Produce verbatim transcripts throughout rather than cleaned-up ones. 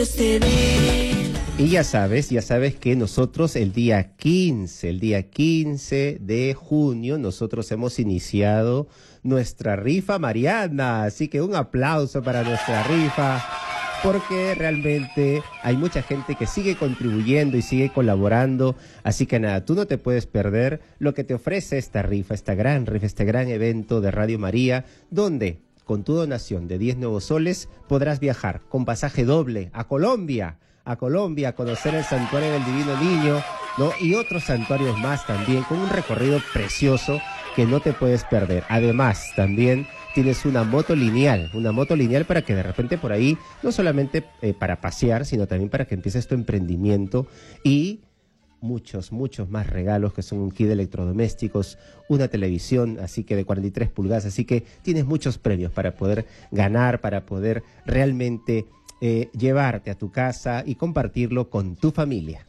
Y ya sabes, ya sabes que nosotros el día quince, el día quince de junio, nosotros hemos iniciado nuestra rifa mariana. Así que un aplauso para nuestra rifa, porque realmente hay mucha gente que sigue contribuyendo y sigue colaborando. Así que nada, tú no te puedes perder lo que te ofrece esta rifa, esta gran rifa, este gran evento de Radio María, donde con tu donación de diez nuevos soles podrás viajar con pasaje doble a Colombia, a Colombia, a conocer el Santuario del Divino Niño, ¿no? Y otros santuarios más también, con un recorrido precioso que no te puedes perder. Además, también tienes una moto lineal, una moto lineal para que de repente por ahí, no solamente eh, para pasear, sino también para que empieces tu emprendimiento, y muchos, muchos más regalos, que son un kit de electrodomésticos, una televisión, así que de cuarenta y tres pulgadas, así que tienes muchos premios para poder ganar, para poder realmente eh, llevarte a tu casa y compartirlo con tu familia.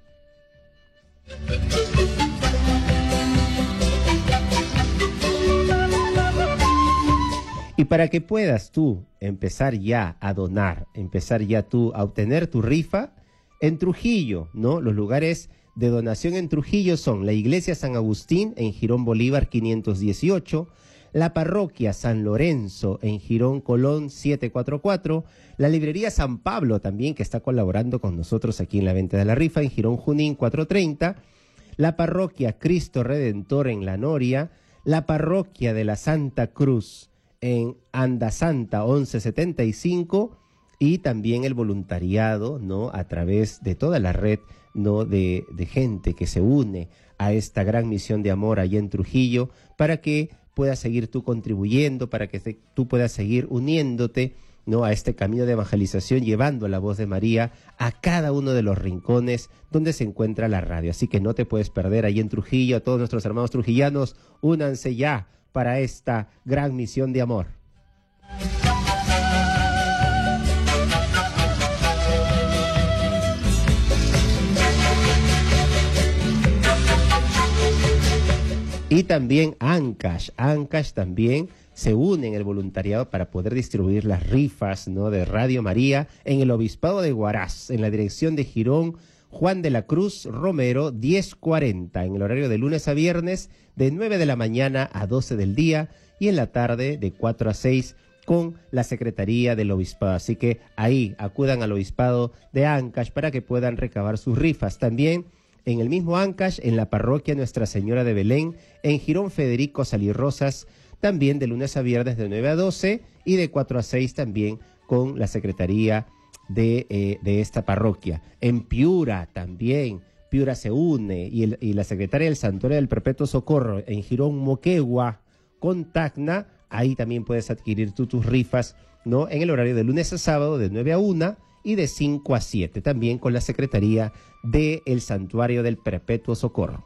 Y para que puedas tú empezar ya a donar, empezar ya tú a obtener tu rifa, en Trujillo, ¿no? Los lugares de donación en Trujillo son la Iglesia San Agustín en Girón Bolívar quinientos dieciocho, la Parroquia San Lorenzo en Girón Colón setecientos cuarenta y cuatro, la Librería San Pablo también, que está colaborando con nosotros aquí en la venta de la rifa, en Girón Junín cuatrocientos treinta, la Parroquia Cristo Redentor en La Noria, la Parroquia de la Santa Cruz en Andasanta once setenta y cinco, y también el voluntariado, ¿no? A través de toda la red, ¿no? de, de gente que se une a esta gran misión de amor allá en Trujillo, para que puedas seguir tú contribuyendo, para que te, tú puedas seguir uniéndote, ¿no? A este camino de evangelización, llevando la voz de María a cada uno de los rincones donde se encuentra la radio. Así que no te puedes perder ahí en Trujillo. A todos nuestros hermanos trujillanos, únanse ya para esta gran misión de amor. Y también Ancash, Ancash también se une en el voluntariado para poder distribuir las rifas, ¿no? de Radio María en el Obispado de Huaraz, en la dirección de Girón Juan de la Cruz Romero diez cuarenta, en el horario de lunes a viernes de nueve de la mañana a doce del día, y en la tarde de cuatro a seis con la Secretaría del Obispado. Así que ahí acudan al Obispado de Ancash para que puedan recabar sus rifas. También en el mismo Ancash, en la Parroquia Nuestra Señora de Belén, en Girón Federico Salirrosas, también de lunes a viernes de nueve a doce, y de cuatro a seis también con la Secretaría de, eh, de esta parroquia. En Piura también, Piura se une, y, el, y la Secretaría del Santuario del Perpetuo Socorro en Girón Moquegua con Tacna, ahí también puedes adquirir tú tus rifas, ¿no? En el horario de lunes a sábado de nueve a una y de cinco a siete, también con la Secretaría del Santuario del Perpetuo Socorro.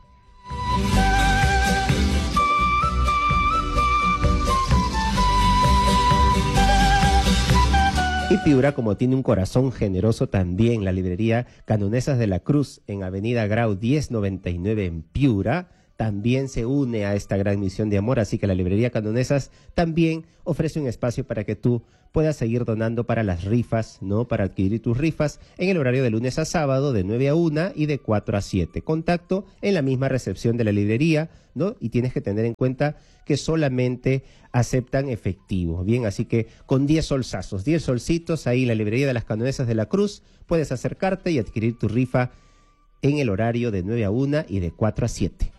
Y Piura, como tiene un corazón generoso también, la librería Canonesas de la Cruz en Avenida Grau diez noventa y nueve en Piura, también se une a esta gran misión de amor. Así que la librería Canonesas también ofrece un espacio para que tú puedas seguir donando para las rifas, ¿no? Para adquirir tus rifas en el horario de lunes a sábado de nueve a una y de cuatro a siete. Contacto en la misma recepción de la librería, ¿no? Y tienes que tener en cuenta que solamente aceptan efectivo. Bien, así que con diez solsazos, diez solcitos, ahí en la librería de las Canonesas de la Cruz, puedes acercarte y adquirir tu rifa en el horario de nueve a una y de cuatro a siete.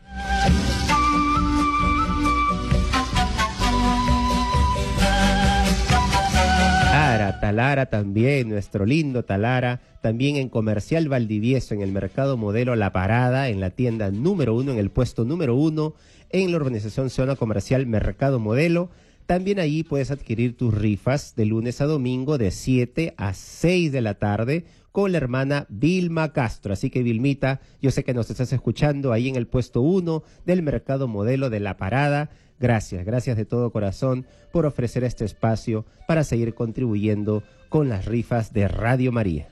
Talara, Talara también, nuestro lindo Talara, también en Comercial Valdivieso, en el Mercado Modelo La Parada, en la tienda número uno, en el puesto número uno, en la urbanización Zona Comercial Mercado Modelo. También allí puedes adquirir tus rifas de lunes a domingo de siete a seis de la tarde con la hermana Vilma Castro. Así que, Vilmita, yo sé que nos estás escuchando ahí en el puesto uno del Mercado Modelo de La Parada. Gracias, gracias de todo corazón por ofrecer este espacio para seguir contribuyendo con las rifas de Radio María.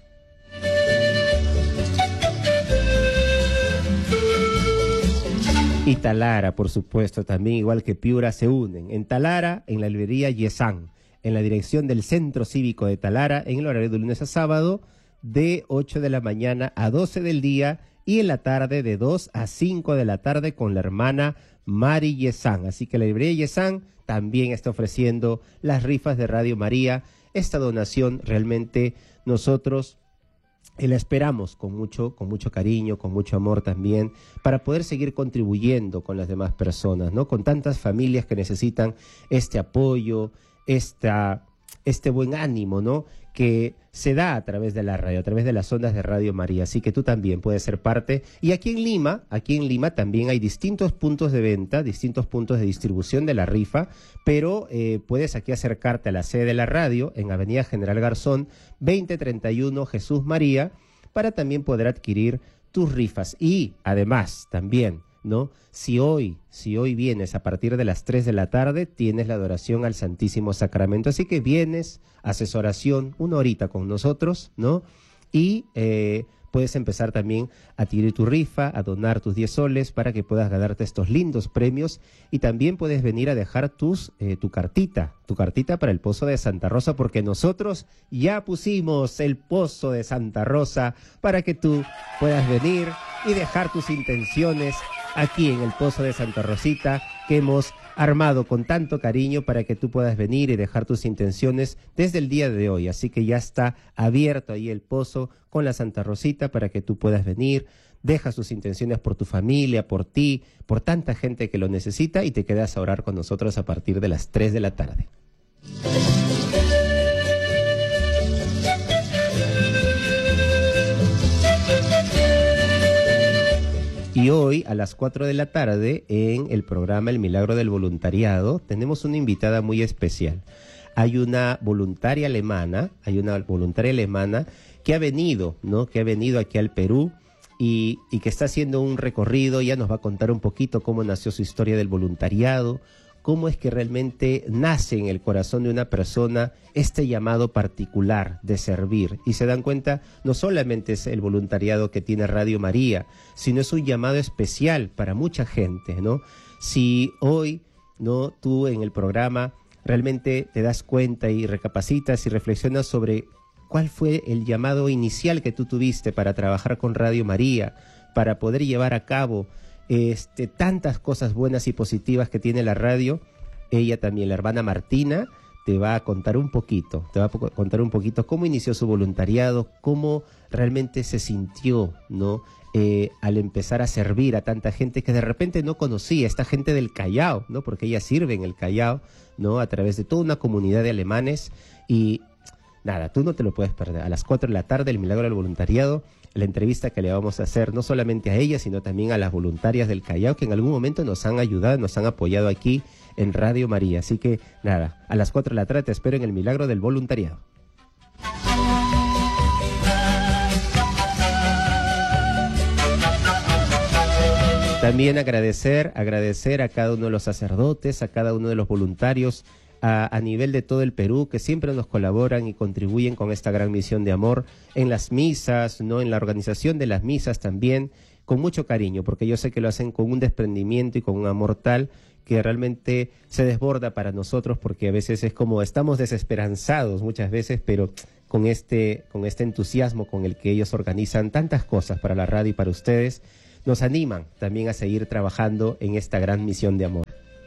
Y Talara, por supuesto, también igual que Piura, se unen. En Talara, en la librería Yesan, en la dirección del Centro Cívico de Talara, en el horario de lunes a sábado, de ocho de la mañana a doce del día, y en la tarde de dos a cinco de la tarde con la hermana Mari Yesan. Así que la librería Yesan también está ofreciendo las rifas de Radio María. Esta donación realmente nosotros la esperamos con mucho, con mucho cariño, con mucho amor también, para poder seguir contribuyendo con las demás personas, ¿no? Con tantas familias que necesitan este apoyo, esta, este buen ánimo, ¿no? Que se da a través de la radio, a través de las ondas de Radio María. Así que tú también puedes ser parte. Y aquí en Lima, aquí en Lima también hay distintos puntos de venta, distintos puntos de distribución de la rifa, pero eh, puedes aquí acercarte a la sede de la radio en Avenida General Garzón, veinte treinta y uno Jesús María, para también poder adquirir tus rifas. Y además también, ¿no? Si hoy, si hoy vienes a partir de las tres de la tarde, tienes la adoración al Santísimo Sacramento. Así que vienes, haces oración, una horita con nosotros, ¿no? Y eh, puedes empezar también a adquirir tu rifa, a donar tus diez soles para que puedas ganarte estos lindos premios. Y también puedes venir a dejar tus, eh, tu cartita, tu cartita para el Pozo de Santa Rosa, porque nosotros ya pusimos el Pozo de Santa Rosa para que tú puedas venir y dejar tus intenciones aquí en el Pozo de Santa Rosita, que hemos armado con tanto cariño para que tú puedas venir y dejar tus intenciones desde el día de hoy. Así que ya está abierto ahí el pozo con la Santa Rosita para que tú puedas venir, dejas tus intenciones por tu familia, por ti, por tanta gente que lo necesita, y te quedas a orar con nosotros a partir de las tres de la tarde. Y hoy a las cuatro de la tarde en el programa El Milagro del Voluntariado tenemos una invitada muy especial. Hay una voluntaria alemana, hay una voluntaria alemana que ha venido, ¿no? Que ha venido aquí al Perú y, y que está haciendo un recorrido. Ya nos va a contar un poquito cómo nació su historia del voluntariado, cómo es que realmente nace en el corazón de una persona este llamado particular de servir. Y se dan cuenta, no solamente es el voluntariado que tiene Radio María, sino es un llamado especial para mucha gente, ¿no? Si hoy, ¿no?, tú en el programa realmente te das cuenta y recapacitas y reflexionas sobre cuál fue el llamado inicial que tú tuviste para trabajar con Radio María, para poder llevar a cabo Este, tantas cosas buenas y positivas que tiene la radio, ella también, la hermana Martina, te va a contar un poquito, te va a contar un poquito cómo inició su voluntariado, cómo realmente se sintió, ¿no? Eh, al empezar a servir a tanta gente que de repente no conocía, esta gente del Callao, ¿no? Porque ella sirve en el Callao, ¿no? A través de toda una comunidad de alemanes. Y nada, tú no te lo puedes perder. A las cuatro de la tarde, El Milagro del Voluntariado, la entrevista que le vamos a hacer no solamente a ella, sino también a las voluntarias del Callao que en algún momento nos han ayudado, nos han apoyado aquí en Radio María. Así que nada, a las cuatro de la tarde te espero en El Milagro del Voluntariado. También agradecer, agradecer a cada uno de los sacerdotes, a cada uno de los voluntarios A, a nivel de todo el Perú, que siempre nos colaboran y contribuyen con esta gran misión de amor en las misas, ¿no? En la organización de las misas también, con mucho cariño, porque yo sé que lo hacen con un desprendimiento y con un amor tal que realmente se desborda para nosotros, porque a veces es como estamos desesperanzados muchas veces, pero con este, con este entusiasmo con el que ellos organizan tantas cosas para la radio y para ustedes, nos animan también a seguir trabajando en esta gran misión de amor.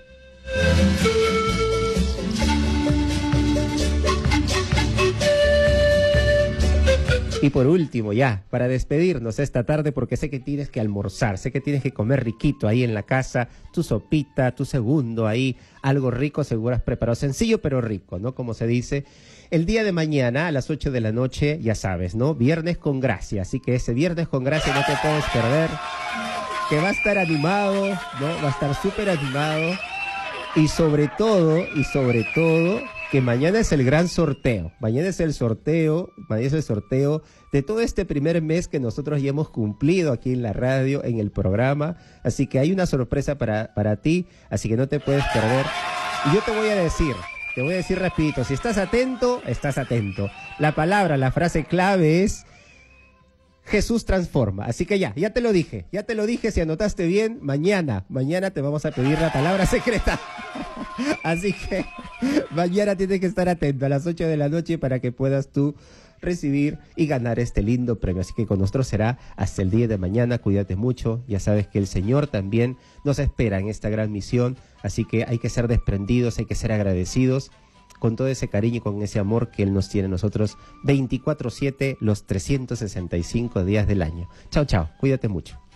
Y por último, ya, para despedirnos esta tarde, porque sé que tienes que almorzar, sé que tienes que comer riquito ahí en la casa, tu sopita, tu segundo ahí, algo rico seguro has preparado, sencillo pero rico, ¿no? Como se dice. El día de mañana a las ocho de la noche, ya sabes, ¿no? Viernes con Gracia, así que ese Viernes con Gracia no te puedes perder, que va a estar animado, ¿no? Va a estar súper animado. Y sobre todo, y sobre todo, que mañana es el gran sorteo. Mañana es el sorteo, mañana es el sorteo de todo este primer mes que nosotros ya hemos cumplido aquí en la radio, en el programa. Así que hay una sorpresa para, para ti, así que no te puedes perder. Y yo te voy a decir, te voy a decir rapidito, si estás atento, estás atento. La palabra, la frase clave es Jesús transforma. Así que ya, ya te lo dije, ya te lo dije, si anotaste bien, mañana, mañana te vamos a pedir la palabra secreta. Así que Mañana tienes que estar atento a las ocho de la noche para que puedas tú recibir y ganar este lindo premio. Así que con nosotros será hasta el día de mañana. Cuídate mucho. Ya sabes que el Señor también nos espera en esta gran misión. Así que hay que ser desprendidos, hay que ser agradecidos con todo ese cariño y con ese amor que Él nos tiene a nosotros veinticuatro siete, los trescientos sesenta y cinco días del año. Chao, chao. Cuídate mucho.